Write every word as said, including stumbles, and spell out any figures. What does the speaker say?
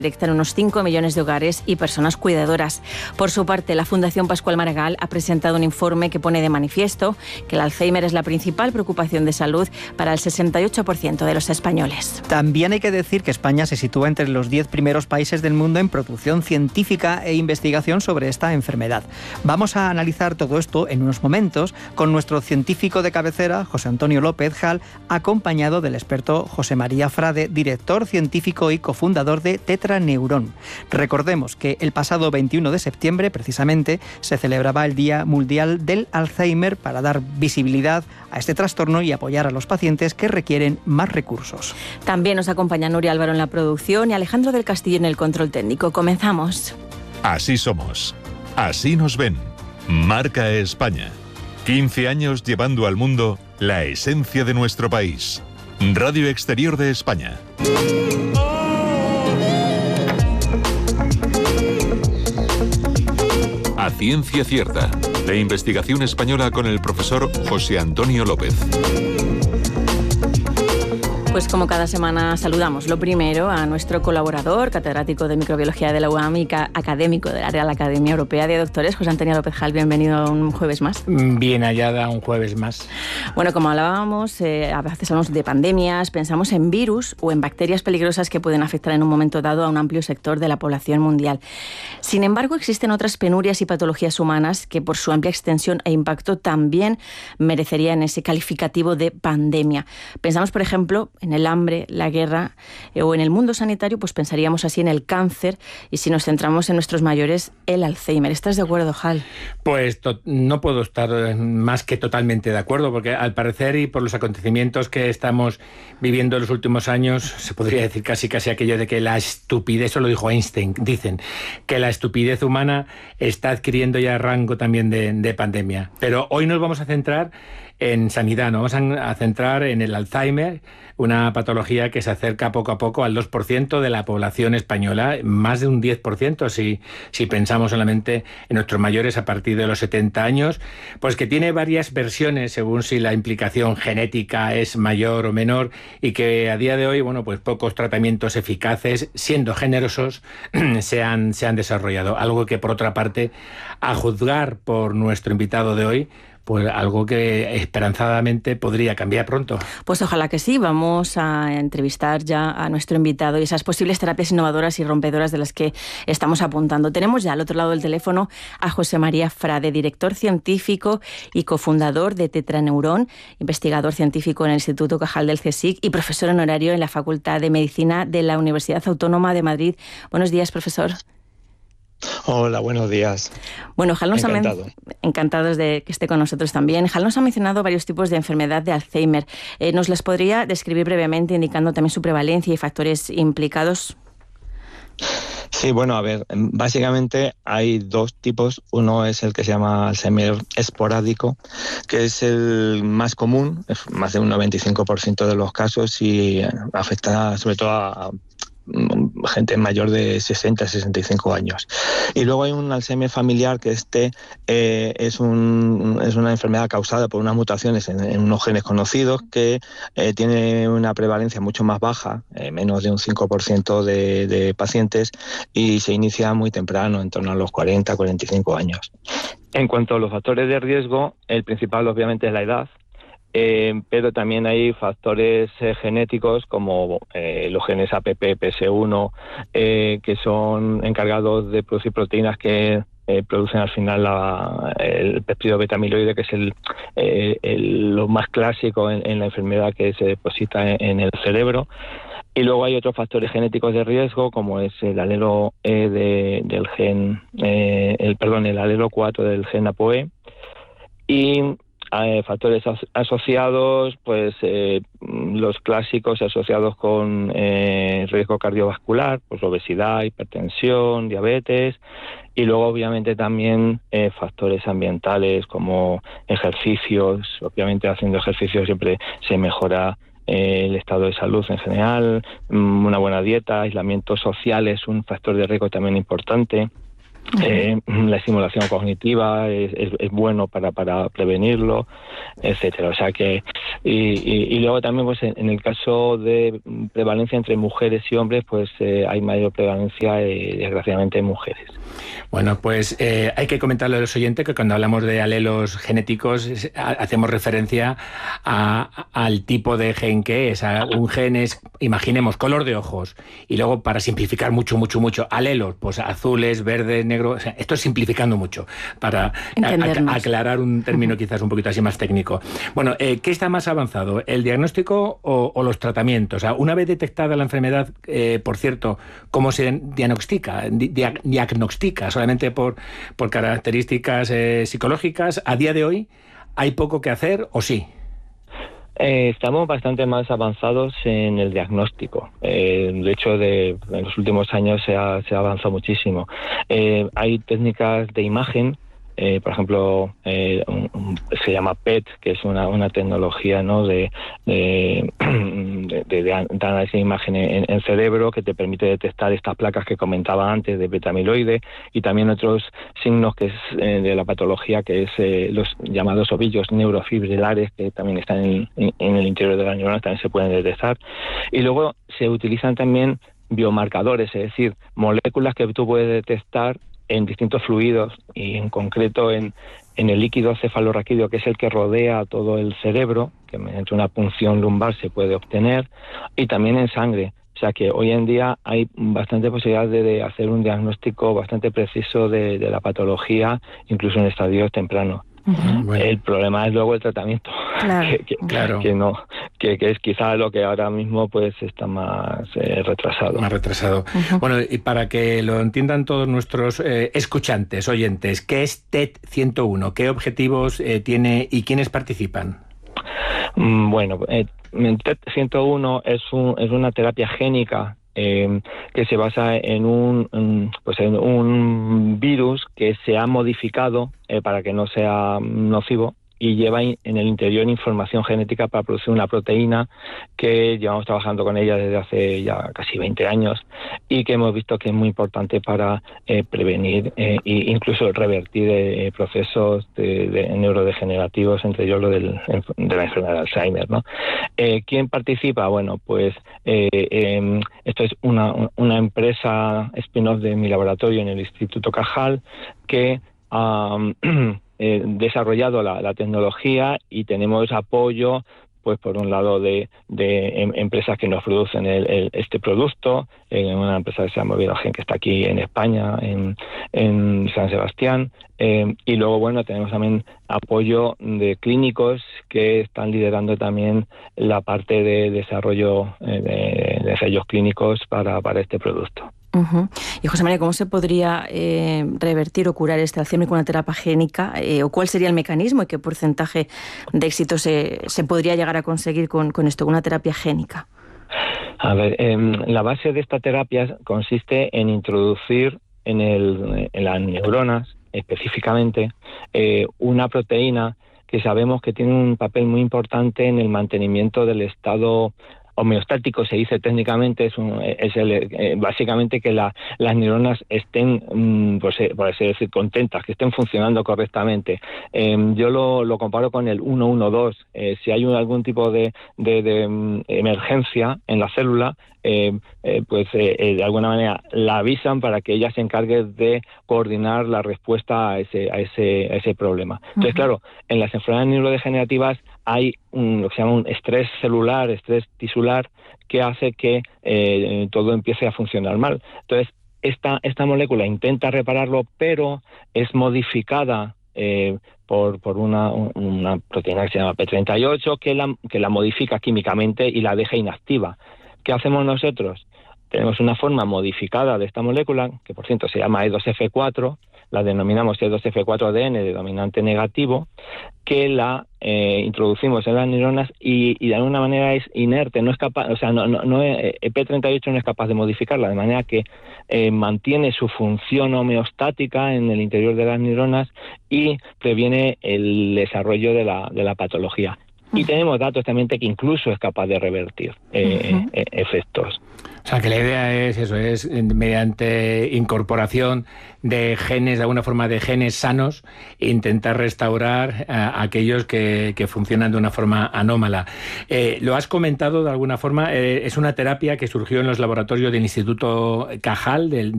directa en unos cinco millones de hogares y personas cuidadoras. Por su parte, la Fundación Pascual Maragall ha presentado un informe que pone de manifiesto que el Alzheimer es la principal preocupación de salud para el sesenta y ocho por ciento de los españoles. También hay que decir que España se sitúa entre los diez primeros países del mundo en producción científica e investigación sobre esta enfermedad. Vamos a analizar todo esto en unos momentos con nuestro científico de cabecera, José Antonio López Jal, acompañado del experto José María Frade, director científico y cofundador de Tetra Neurón. Recordemos que el pasado veintiuno de septiembre, precisamente, se celebraba el Día Mundial del Alzheimer para dar visibilidad a este trastorno y apoyar a los pacientes que requieren más recursos. También nos acompaña Nuria Álvaro en la producción y Alejandro del Castillo en el control técnico. Comenzamos. Así somos. Así nos ven. Marca España. quince años llevando al mundo la esencia de nuestro país. Radio Exterior de España. A ciencia cierta, la investigación española con el profesor José Antonio López. Pues como cada semana saludamos lo primero a nuestro colaborador, catedrático de microbiología de la U A M y académico de la Real Academia Europea de Doctores, José Antonio López Jal. Bienvenido un jueves más. Bien hallada un jueves más. Bueno, como hablábamos, eh, a veces hablamos de pandemias, pensamos en virus o en bacterias peligrosas que pueden afectar en un momento dado a un amplio sector de la población mundial. Sin embargo, existen otras penurias y patologías humanas que por su amplia extensión e impacto también merecerían ese calificativo de pandemia. Pensamos, por ejemplo, en el hambre, la guerra eh, o en el mundo sanitario, pues pensaríamos así en el cáncer y si nos centramos en nuestros mayores, el Alzheimer. ¿Estás de acuerdo, Jal? Pues to- no puedo estar más que totalmente de acuerdo, porque al parecer y por los acontecimientos que estamos viviendo en los últimos años, se podría decir casi casi aquello de que la estupidez, eso lo dijo Einstein, dicen que la estupidez humana está adquiriendo ya rango también de, de pandemia. Pero hoy nos vamos a centrar en sanidad, nos vamos a centrar en el Alzheimer, una patología que se acerca poco a poco al dos por ciento de la población española, más de un diez por ciento si, si pensamos solamente en nuestros mayores a partir de los setenta años, pues que tiene varias versiones según si la implicación genética es mayor o menor y que a día de hoy, bueno, pues pocos tratamientos eficaces, siendo generosos, se han, se han desarrollado. Algo que por otra parte, a juzgar por nuestro invitado de hoy, pues algo que esperanzadamente podría cambiar pronto. Pues ojalá que sí. Vamos a entrevistar ya a nuestro invitado y esas posibles terapias innovadoras y rompedoras de las que estamos apuntando. Tenemos ya al otro lado del teléfono a José María Frade, director científico y cofundador de Tetra Neurón, investigador científico en el Instituto Cajal del CSIC y profesor honorario en la Facultad de Medicina de la Universidad Autónoma de Madrid. Buenos días, profesor. Hola, buenos días. Bueno, Jal nos Encantado. ha men- encantados de que esté con nosotros también. Jal nos ha mencionado varios tipos de enfermedad de Alzheimer. Eh, ¿Nos las podría describir brevemente, indicando también su prevalencia y factores implicados? Sí, bueno, a ver, básicamente hay dos tipos. Uno es el que se llama Alzheimer esporádico, que es el más común, es más de un noventa y cinco por ciento de los casos y afecta sobre todo a gente mayor de sesenta a sesenta y cinco años. Y luego hay un Alzheimer familiar que este eh, es, un, es una enfermedad causada por unas mutaciones en, en unos genes conocidos que eh, tiene una prevalencia mucho más baja, eh, menos de un cinco por ciento de, de pacientes, y se inicia muy temprano, en torno a los cuarenta a cuarenta y cinco años. En cuanto a los factores de riesgo, el principal obviamente es la edad. Eh, pero también hay factores eh, genéticos como eh, los genes A P P, P S uno, eh, que son encargados de producir proteínas que eh, producen al final la, el péptido beta-amiloide, que es el, eh, el, lo más clásico en, en la enfermedad que se deposita en, en el cerebro. Y luego hay otros factores genéticos de riesgo, como es el alelo E de, del gen, eh, el perdón, el alelo cuatro del gen A P O E. Y Eh, factores as- asociados, pues eh, los clásicos asociados con eh, riesgo cardiovascular, pues obesidad, hipertensión, diabetes, y luego obviamente también eh, factores ambientales como ejercicios. Obviamente haciendo ejercicio siempre se mejora eh, el estado de salud en general, una buena dieta, aislamiento social es un factor de riesgo también importante. Eh, la estimulación cognitiva es, es, es bueno para, para prevenirlo, etcétera. O sea que y, y, y luego también pues en, en el caso de prevalencia entre mujeres y hombres, pues eh, hay mayor prevalencia eh, desgraciadamente en mujeres. Bueno, pues eh, hay que comentarle a los oyentes que cuando hablamos de alelos genéticos es, a, hacemos referencia a, a, al tipo de gen que es. A un gen es, imaginemos, color de ojos. Y luego, para simplificar mucho, mucho, mucho, alelos, pues azules, verdes, negros. O sea, esto es simplificando mucho para a, a, aclarar un término quizás un poquito así más técnico. Bueno, eh, ¿qué está más avanzado? ¿El diagnóstico o, o los tratamientos? O sea, una vez detectada la enfermedad, eh, por cierto, ¿cómo se diagnostica? Dia, diagnostica solamente por, por características eh, psicológicas. A día de hoy, ¿hay poco que hacer o sí? Eh, estamos bastante más avanzados en el diagnóstico. Eh, de hecho, de, en los últimos años se ha, se ha avanzado muchísimo. Eh, hay técnicas de imagen. Eh, por ejemplo, eh, un, un, se llama P E T, que es una, una tecnología, ¿no?, de, de, de, de, de análisis de imagen en, en cerebro, que te permite detectar estas placas que comentaba antes de beta-amiloide, y también otros signos que es eh, de la patología, que es eh, los llamados ovillos neurofibrilares, que también están en, en, en el interior de las neuronas, también se pueden detectar. Y luego se utilizan también biomarcadores, es decir, moléculas que tú puedes detectar en distintos fluidos, y en concreto en, en el líquido cefalorraquídeo, que es el que rodea todo el cerebro, que mediante una punción lumbar se puede obtener, y también en sangre. O sea que hoy en día hay bastante posibilidad de, de hacer un diagnóstico bastante preciso de, de la patología, incluso en estadios tempranos. Uh-huh. Bueno. El problema es luego el tratamiento, claro, que, que, claro. que no, que, que es quizá lo que ahora mismo pues está más eh, retrasado. Más retrasado. Uh-huh. Bueno, y para que lo entiendan todos nuestros eh, escuchantes, oyentes, ¿qué es T E D ciento uno? ¿Qué objetivos eh, tiene y quiénes participan? Mm, bueno, eh, T E D ciento uno es, un, es una terapia génica Eh, que se basa en un, pues en un virus que se ha modificado eh, para que no sea nocivo, y lleva en el interior información genética para producir una proteína que llevamos trabajando con ella desde hace ya casi veinte años, y que hemos visto que es muy importante para eh, prevenir e eh, incluso revertir eh, procesos de, de neurodegenerativos, entre ellos lo del, de la enfermedad de Alzheimer, ¿no? Eh, ¿Quién participa? Bueno, pues eh, eh, esto es una, una empresa spin-off de mi laboratorio en el Instituto Cajal, que um, Eh, desarrollado la, la tecnología, y tenemos apoyo, pues por un lado de, de em, empresas que nos producen el, el, este producto, en una empresa que se llama Virogen, que está aquí en España, en, en San Sebastián, eh, y luego bueno tenemos también apoyo de clínicos que están liderando también la parte de desarrollo eh, de, de ensayos clínicos para, para este producto. Uh-huh. Y José María, ¿cómo se podría eh, revertir o curar este Alzheimer con una terapia génica? Eh, ¿O cuál sería el mecanismo y qué porcentaje de éxito se, se podría llegar a conseguir con, con esto, con una terapia génica? A ver, eh, la base de esta terapia consiste en introducir en, el, en las neuronas específicamente eh, una proteína que sabemos que tiene un papel muy importante en el mantenimiento del estado homeostático, se dice técnicamente, es, un, es el, eh, básicamente que la, las neuronas estén, mm, por, ser, por así decir, contentas, que estén funcionando correctamente. Eh, yo lo, lo comparo con el uno uno dos. Eh, si hay un, algún tipo de, de, de um, emergencia en la célula, eh, eh, pues eh, eh, de alguna manera la avisan para que ella se encargue de coordinar la respuesta a ese, a ese, a ese problema. Entonces, uh-huh. claro, en las enfermedades neurodegenerativas hay un, lo que se llama un estrés celular, estrés tisular, que hace que eh, todo empiece a funcionar mal. Entonces, esta, esta molécula intenta repararlo, pero es modificada eh, por, por una, una proteína que se llama P treinta y ocho, que la, que la modifica químicamente y la deja inactiva. ¿Qué hacemos nosotros? Tenemos una forma modificada de esta molécula, que por cierto se llama E dos F cuatro, la denominamos E dos F cuatro D N de dominante negativo, que la eh, introducimos en las neuronas y, y de alguna manera es inerte, no es capaz, o sea, no, no, no eh, P treinta y ocho no es capaz de modificarla, de manera que eh, mantiene su función homeostática en el interior de las neuronas y previene el desarrollo de la, de la patología. Y tenemos datos también de que incluso es capaz de revertir eh, uh-huh. eh, efectos. O sea, que la idea es eso, es mediante incorporación de genes, de alguna forma de genes sanos, intentar restaurar a aquellos que, que funcionan de una forma anómala. Eh, lo has comentado de alguna forma, eh, es una terapia que surgió en los laboratorios del Instituto Cajal, del,